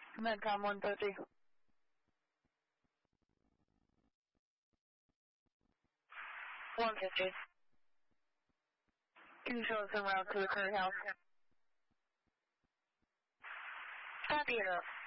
Medcom 150. One 50. Can you show us en route to the current house? Copy it up.